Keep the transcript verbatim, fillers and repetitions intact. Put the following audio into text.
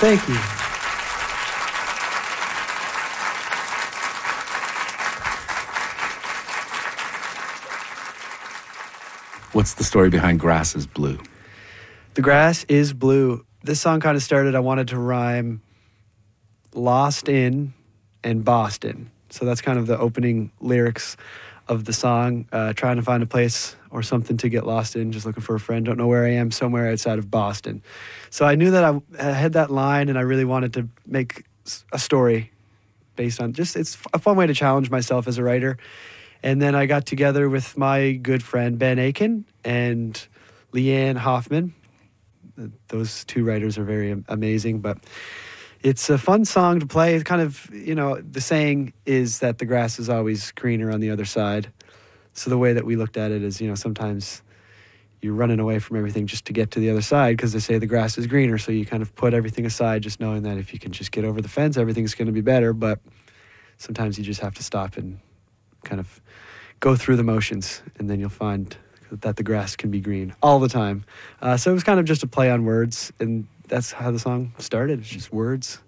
Thank you. What's the story behind Grass is Blue? The grass is blue. This song kind of started, I wanted to rhyme lost in and Boston. So that's kind of the opening lyrics of the song. Uh, trying to find a place or something to get lost in, just looking for a friend, don't know where I am, somewhere outside of Boston. So I knew that I, I had that line, and I really wanted to make a story based on just, it's a fun way to challenge myself as a writer. And then I got together with my good friend Ben Aiken and Leanne Hoffman. Those two writers are very amazing, but it's a fun song to play. It's kind of, you know, the saying is that the grass is always greener on the other side. So the way that we looked at it is, you know, sometimes you're running away from everything just to get to the other side because they say the grass is greener. So you kind of put everything aside just knowing that if you can just get over the fence, everything's going to be better. But sometimes you just have to stop and kind of go through the motions, and then you'll find that the grass can be green all the time. Uh, so it was kind of just a play on words, and that's how the song started. It's just words